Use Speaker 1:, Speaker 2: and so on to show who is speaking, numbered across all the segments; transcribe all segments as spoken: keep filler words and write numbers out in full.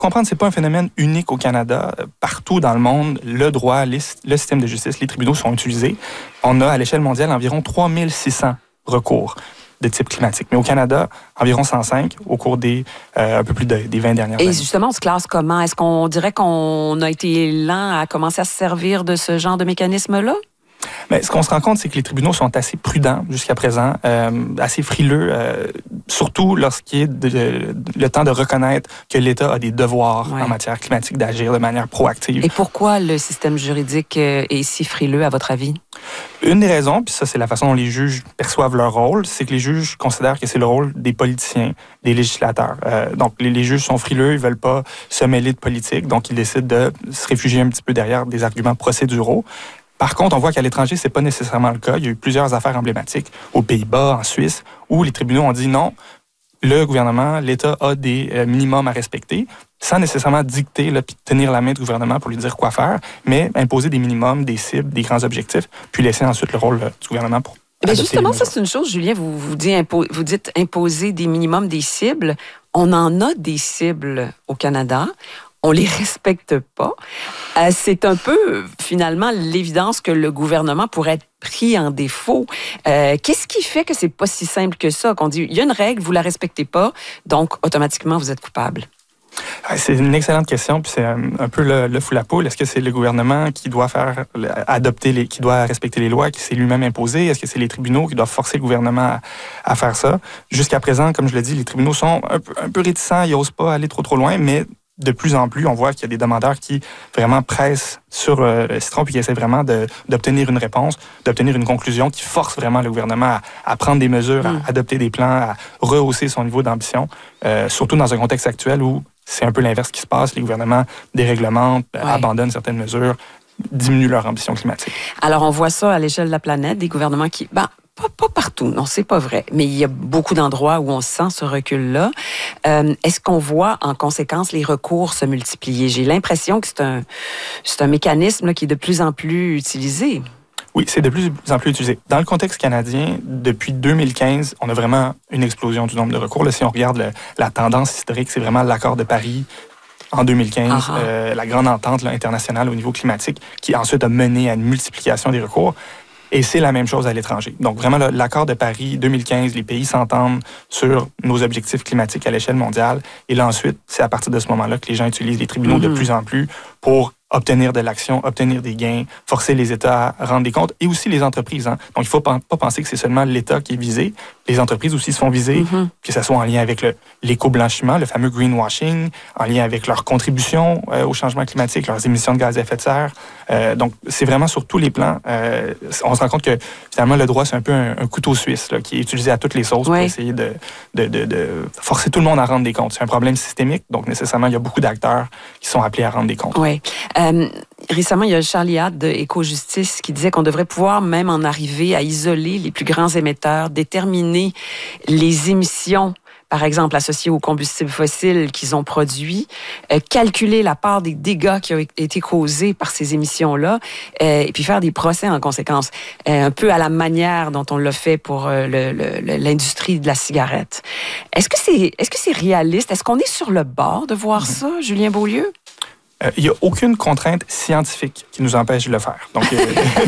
Speaker 1: comprendre, c'est pas un phénomène unique au Canada. Partout dans le monde, le droit, les, le système de justice, les tribunaux sont utilisés. On a, à l'échelle mondiale, environ trois mille six cents recours de type climatique. Mais au Canada, environ cent cinq au cours des euh, un peu plus de, des vingt dernières
Speaker 2: Et
Speaker 1: années.
Speaker 2: Et justement, on se classe comment? Est-ce qu'on dirait qu'on a été lent à commencer à se servir de ce genre de mécanisme-là?
Speaker 1: Mais ce qu'on se rend compte, c'est que les tribunaux sont assez prudents jusqu'à présent, euh, assez frileux, euh, surtout lorsqu'il est de, de, le temps de reconnaître que l'État a des devoirs ouais. en matière climatique d'agir de manière proactive.
Speaker 2: Et pourquoi le système juridique est si frileux, à votre avis?
Speaker 1: Une des raisons, puis ça c'est la façon dont les juges perçoivent leur rôle, c'est que les juges considèrent que c'est le rôle des politiciens, des législateurs. Euh, donc les, les juges sont frileux, ils veulent pas se mêler de politique, donc ils décident de se réfugier un petit peu derrière des arguments procéduraux. Par contre, on voit qu'à l'étranger, c'est pas nécessairement le cas. Il y a eu plusieurs affaires emblématiques aux Pays-Bas, en Suisse, où les tribunaux ont dit non, le gouvernement, l'État a des euh, minimums à respecter, sans nécessairement dicter, là, puis tenir la main du gouvernement pour lui dire quoi faire, mais imposer des minimums, des cibles, des grands objectifs, puis laisser ensuite le rôle là, du gouvernement pour
Speaker 2: Mais justement, ça, c'est une chose, Julien, vous, vous, dites impo- vous dites imposer des minimums, des cibles. On en a des cibles au Canada. On les respecte pas. Euh, c'est un peu, finalement, l'évidence que le gouvernement pourrait être pris en défaut. Euh, qu'est-ce qui fait que c'est pas si simple que ça? Qu'on dit, il y a une règle, vous la respectez pas, donc automatiquement, vous êtes coupable.
Speaker 1: C'est une excellente question, puis c'est un, un peu le, le fou la poule. Est-ce que c'est le gouvernement qui doit faire adopter les, qui doit respecter les lois, qui s'est lui-même imposé? Est-ce que c'est les tribunaux qui doivent forcer le gouvernement à, à faire ça? Jusqu'à présent, comme je l'ai dit, les tribunaux sont un peu, un peu réticents, ils n'osent pas aller trop trop loin, mais de plus en plus, on voit qu'il y a des demandeurs qui vraiment pressent sur euh, le citron puis qui essaient vraiment de, d'obtenir une réponse, d'obtenir une conclusion qui force vraiment le gouvernement à, à prendre des mesures, mm. à adopter des plans, à rehausser son niveau d'ambition, euh, surtout dans un contexte actuel où c'est un peu l'inverse qui se passe. Les gouvernements déréglementent, ouais. abandonnent certaines mesures, diminuent leur ambition climatique.
Speaker 2: Alors, on voit ça à l'échelle de la planète, des gouvernements qui... Ben, Pas, pas partout, non, c'est pas vrai. Mais il y a beaucoup d'endroits où on sent ce recul-là. Euh, est-ce qu'on voit, en conséquence, les recours se multiplier? J'ai l'impression que c'est un, c'est un mécanisme là, qui est de plus en plus utilisé.
Speaker 1: Oui, c'est de plus en plus utilisé. Dans le contexte canadien, depuis deux mille quinze, on a vraiment une explosion du nombre de recours. Là, si on regarde le, la tendance historique, c'est vraiment l'accord de Paris en deux mille quinze, euh, la grande entente là, internationale au niveau climatique, qui ensuite a mené à une multiplication des recours. Et c'est la même chose à l'étranger. Donc, vraiment, là, l'accord de Paris deux mille quinze, les pays s'entendent sur nos objectifs climatiques à l'échelle mondiale. Et là, ensuite, c'est à partir de ce moment-là que les gens utilisent les tribunaux mm-hmm. de plus en plus pour obtenir de l'action, obtenir des gains, forcer les États à rendre des comptes et aussi les entreprises. Hein. Donc, il ne faut pas, pas penser que c'est seulement l'État qui est visé. Les entreprises aussi se font viser, mm-hmm. que ce soit en lien avec le, l'éco-blanchiment, le fameux greenwashing, en lien avec leur contribution euh, au changement climatique, leurs émissions de gaz à effet de serre. Euh, donc, c'est vraiment sur tous les plans. Euh, on se rend compte que, finalement, le droit, c'est un peu un, un couteau suisse là, qui est utilisé à toutes les sauces ouais. pour essayer de, de, de, de forcer tout le monde à rendre des comptes. C'est un problème systémique, donc nécessairement, il y a beaucoup d'acteurs qui sont appelés à rendre des comptes.
Speaker 2: Oui. Euh, récemment, il y a Charlie Hadd de Éco-Justice qui disait qu'on devrait pouvoir même en arriver à isoler les plus grands émetteurs, déterminer les émissions, par exemple, associées aux combustibles fossiles qu'ils ont produits, euh, calculer la part des dégâts qui ont été causés par ces émissions-là, euh, et puis faire des procès en conséquence, euh, un peu à la manière dont on l'a fait pour euh, le, le, l'industrie de la cigarette. Est-ce que c'est, est-ce que c'est réaliste? Est-ce qu'on est sur le bord de voir mm-hmm. ça, Julien Beaulieu?
Speaker 1: Il euh, n'y a aucune contrainte scientifique qui nous empêche de le faire. Donc, euh,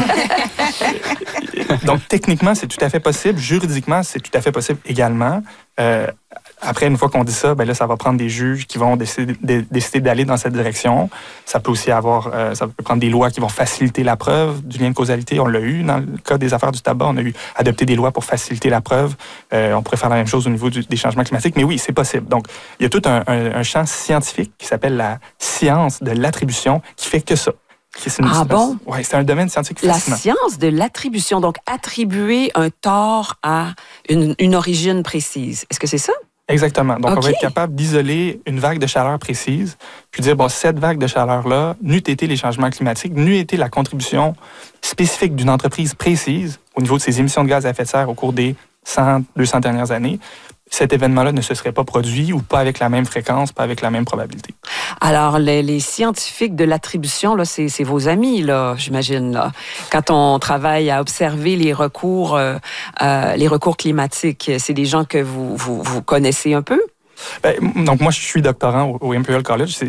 Speaker 1: donc techniquement, c'est tout à fait possible. Juridiquement, c'est tout à fait possible également. Euh, après, une fois qu'on dit ça, ben là, ça va prendre des juges qui vont décider, de, décider d'aller dans cette direction. Ça peut aussi avoir, euh, ça peut prendre des lois qui vont faciliter la preuve du lien de causalité. On l'a eu dans le cas des affaires du tabac. On a eu adopté des lois pour faciliter la preuve. Euh, on pourrait faire la même chose au niveau du, des changements climatiques. Mais oui, c'est possible. Donc, il y a tout un, un, un champ scientifique qui s'appelle la science de l'attribution qui fait que ça.
Speaker 2: C'est une, ah bon?
Speaker 1: Oui, c'est un domaine scientifique fascinant.
Speaker 2: La science de l'attribution, donc attribuer un tort à une, une origine précise. Est-ce que c'est ça?
Speaker 1: Exactement. Donc, okay. on va être capable d'isoler une vague de chaleur précise, puis dire, bon, cette vague de chaleur-là, n'eût été les changements climatiques, n'eût été la contribution spécifique d'une entreprise précise au niveau de ses émissions de gaz à effet de serre au cours des cent, deux cents dernières années, cet événement-là ne se serait pas produit ou pas avec la même fréquence, pas avec la même probabilité.
Speaker 2: Alors, les, les scientifiques de l'attribution, là, c'est, c'est vos amis, là, j'imagine, là. Quand on travaille à observer les recours, euh, euh, les recours climatiques, c'est des gens que vous, vous, vous connaissez un peu?
Speaker 1: Ben, donc, moi, je suis doctorant au, au Imperial College. C'est